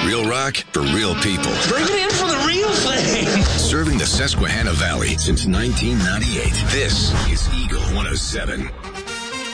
Real rock for real people. Bring it in for the real thing. Serving the Susquehanna Valley since 1998. This is Eagle 107.